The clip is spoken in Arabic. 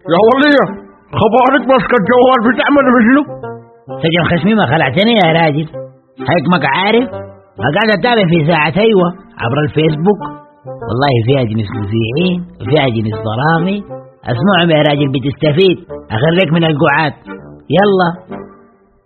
يا ولية خبارك ماسكة الجوال بتعمل مثله؟ سجن خشمي ما خلعتني يا راجل. هيك عارف ما قاعد اتابع في ساعة ايوه عبر الفيسبوك. والله فيها جنس مذيعين وفيها جنس ضرامي. اسمعهم يا راجل بتستفيد. اخريك من القعاد. يلا